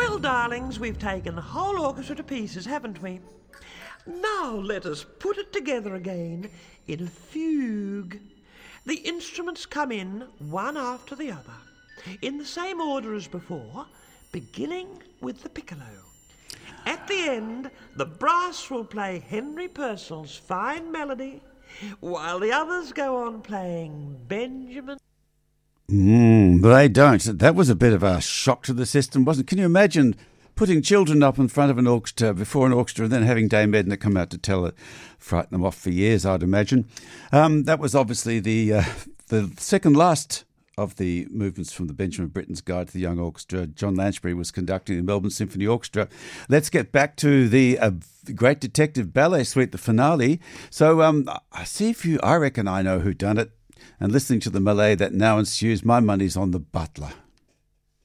Well, darlings, we've taken the whole orchestra to pieces, haven't we? Now let us put it together again in a fugue. The instruments come in one after the other, in the same order as before, beginning with the piccolo. At the end, the brass will play Henry Purcell's fine melody, while the others go on playing Benjamin. They don't. That was a bit of a shock to the system, wasn't it? Can you imagine putting children up in front of an orchestra, before an orchestra, and then having Dame Edna come out to tell it? Frighten them off for years, I'd imagine. That was obviously the second last of the movements from the Benjamin Britten's Guide to the Young Orchestra. John Lansbury was conducting the Melbourne Symphony Orchestra. Let's get back to the Great Detective Ballet Suite, the finale. So I reckon I know who done it. And listening to the melee that now ensues, my money's on the butler.